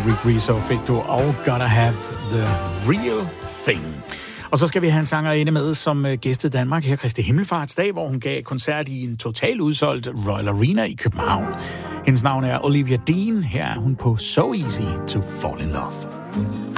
Rick Rizzo fik du All Gotta Have The Real Thing. Og så skal vi have en sangerinde med, som gæstede Danmark her Kristi Himmelfartsdag, hvor hun gav koncert i en totalt udsolgt Royal Arena i København. Hendes navn er Olivia Dean. Her er hun på So Easy to Fall in Love.